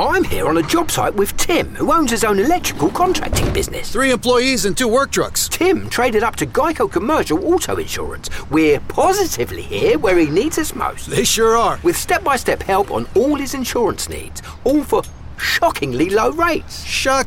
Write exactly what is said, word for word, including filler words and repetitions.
I'm here on a job site with Tim, who owns his own electrical contracting business. Three employees and two work trucks. Tim traded up to Geico Commercial Auto Insurance. We're positively here where he needs us most. They sure are. With step-by-step help on all his insurance needs, all for shockingly low rates. Shock.